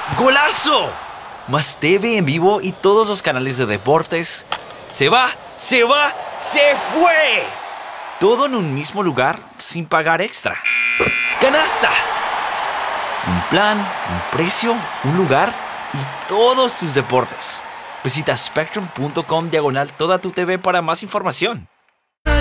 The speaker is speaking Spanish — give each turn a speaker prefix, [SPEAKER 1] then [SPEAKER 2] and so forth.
[SPEAKER 1] ¡Golazo! Más TV en vivo y todos los canales de deportes. ¡Se va! ¡Se va! ¡Se fue! Todo en un mismo lugar sin pagar extra. ¡Canasta! Un plan, un precio, un lugar y todos tus deportes. Visita spectrum.com/toda tu TV para más información.